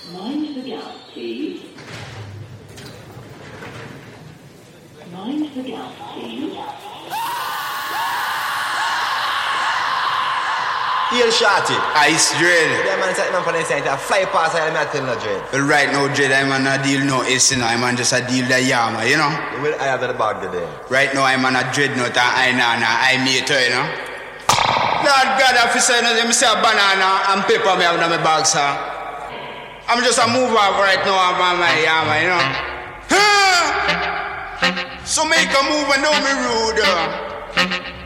Mind the gap, please. Mind the gap, please. Heel shorty. Ice Dread. Yeah, man, it's like man for the side. Fly past I am not telling no dread. Well, right now, Dread, I'm on a deal no is, you know. I'm on just a deal the yama, you know. You will I have the bag today. Right now, I'm on a Dreadnought and I nana, I meet her, you know. Lord God, officer, you know, them say a banana and paper me have in my bag, sir. I'm just a move off right now, I'm on my yama, you know. So make a move and don't be rude.